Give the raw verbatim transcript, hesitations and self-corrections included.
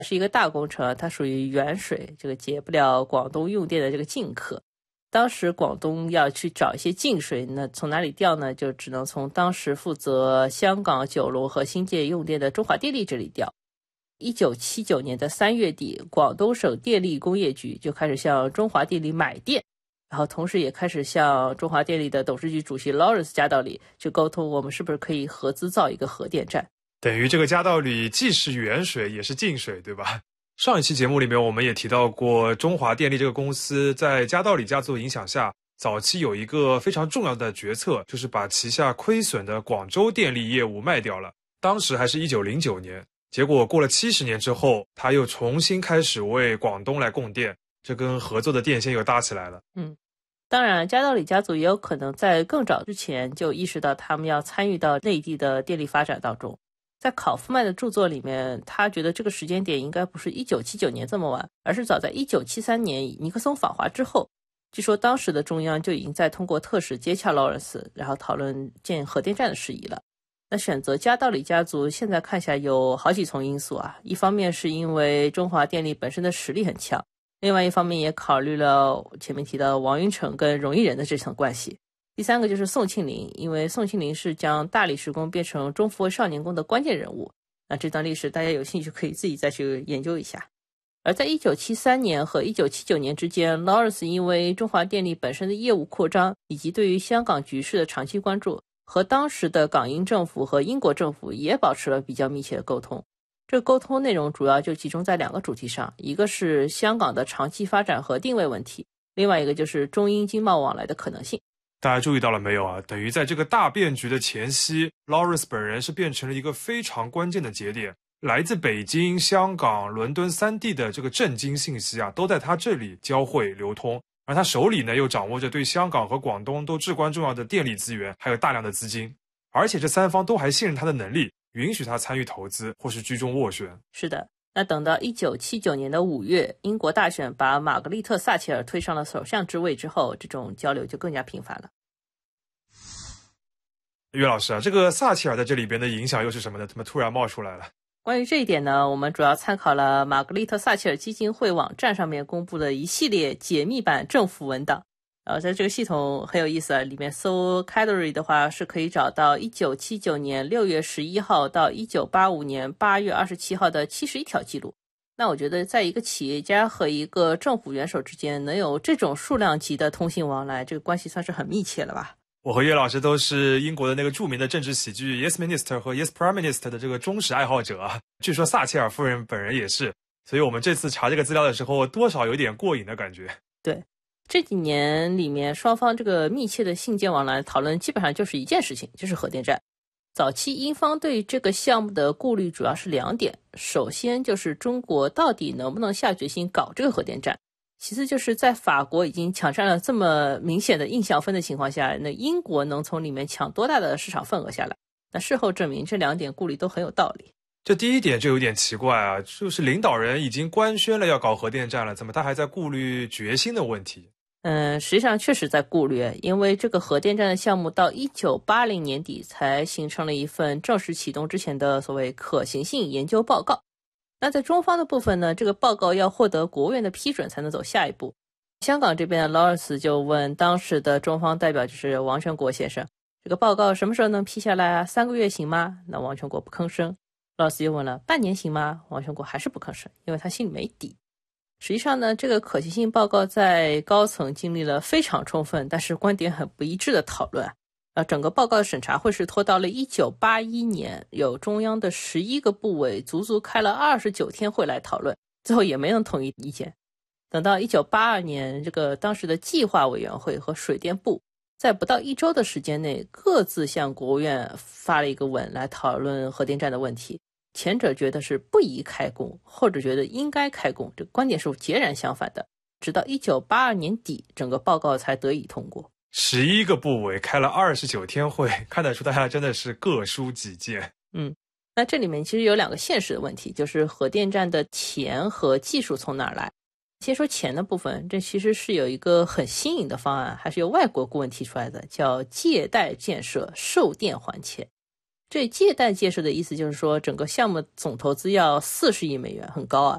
是一个大工程，它属于远水，这个解不了广东用电的这个近渴。当时广东要去找一些近水，那从哪里调呢？就只能从当时负责香港、九龙和新界用电的中华电力这里调。一九七九年的三月底，广东省电力工业局就开始向中华电力买电，然后同时也开始向中华电力的董事局主席 Lawrence 加道理去沟通，我们是不是可以合资造一个核电站。 等于这个加道理既是远水也是近水，对吧？上一期节目里面我们也提到过，中华电力这个公司在加道理家族影响下，早期有一个非常重要的决策，就是把旗下亏损的广州电力业务卖掉了。当时还是一九零九年，结果过了七十年之后，他又重新开始为广东来供电，这跟合作的电线又搭起来了。 嗯，当然加道理家族也有可能在更早之前就意识到他们要参与到内地的电力发展当中。在考夫曼的著作里面，他觉得这个时间点应该不是一九七九年这么晚，而是早在一九七三年尼克松访华之后。据说当时的中央就已经在通过特使接洽劳伦斯，然后讨论建核电站的事宜了。那选择加道理家族现在看起来有好几重因素啊，一方面是因为中华电力本身的实力很强，另外一方面也考虑了前面提到王云成跟荣毅仁的这层关系。第三个就是宋庆龄，因为宋庆龄是将大理石工变成中福会少年宫的关键人物，那这段历史大家有兴趣可以自己再去研究一下。而在一九七三年和一九七九年之间， Lawrence 因为中华电力本身的业务扩张以及对于香港局势的长期关注，和当时的港英政府和英国政府也保持了比较密切的沟通。这个沟通内容主要就集中在两个主题上，一个是香港的长期发展和定位问题，另外一个就是中英经贸往来的可能性。 大家注意到了没有啊？等于在这个大变局的前夕， Lawrence 本人是变成了一个非常关键的节点，来自北京、香港、伦敦三地的这个震惊信息啊，都在他这里交汇流通，而他手里呢又掌握着对香港和广东都至关重要的电力资源，还有大量的资金，而且这三方都还信任他的能力，允许他参与投资或是居中斡旋。 是的，那等到一九七九年的五月，英国大选把玛格丽特·撒切尔推上了首相之位之后，这种交流就更加频繁了。 岳老师啊，这个撒切尔在这里边的影响又是什么呢？怎么突然冒出来了？ 关于这一点呢，我们主要参考了玛格丽特·撒切尔基金会网站上面公布的一系列解密版政府文档。然后在这个系统很有意思啊，里面搜 category 的话是可以找到一九七九年六月十一号到一九八五年八月二十七号的七十一条记录。那我觉得在一个企业家和一个政府元首之间能有这种数量级的通信往来，这个关系算是很密切了吧。 我和岳老师都是英国的那个著名的政治喜剧 Yes Minister 和 Yes Prime Minister 的这个忠实爱好者啊，据说撒切尔夫人本人也是，所以我们这次查这个资料的时候多少有点过瘾的感觉。 对，这几年里面双方这个密切的信件往来讨论基本上就是一件事情，就是核电站。早期英方对这个项目的顾虑主要是两点，首先就是中国到底能不能下决心搞这个核电站，其次就是在法国已经抢占了这么明显的印象分的情况下，那英国能从里面抢多大的市场份额下来？那事后证明这两点顾虑都很有道理。 这第一点就有点奇怪啊，就是领导人已经官宣了要搞核电站了，怎么他还在顾虑决心的问题？ 嗯，实际上确实在顾虑，因为这个核电站的项目到一九八零年底才形成了一份正式启动之前的所谓可行性研究报告。那在中方的部分呢，这个报告要获得国务院的批准才能走下一步。香港这边的 Lawrence 就问当时的中方代表，就是王全国先生，这个报告什么时候能批下来啊？三个月行吗？那王全国不吭声。Lawrence 又问了，半年行吗？王全国还是不吭声，因为他心里没底。实际上呢，这个可行性报告在高层经历了非常充分但是观点很不一致的讨论。呃，整个报告的审查会是拖到了一九八一年，有中央的十一个部委足足开了二十九天会来讨论，最后也没能统一意见。等到一九八二年，这个当时的计划委员会和水电部在不到一周的时间内各自向国务院发了一个文来讨论核电站的问题，前者觉得是不宜开工，后者觉得应该开工，这个观点是截然相反的。直到一九八二年底，整个报告才得以通过。 十一个部委开了二十九天会，看得出大家真的是各抒己见。 嗯，那这里面其实有两个现实的问题，就是核电站的钱和技术从哪儿来。先说钱的部分，这其实是有一个很新颖的方案，还是由外国顾问提出来的，叫借贷建设，售电还钱。 这借贷建设的意思就是说，整个项目总投资要四十亿美元，很高啊。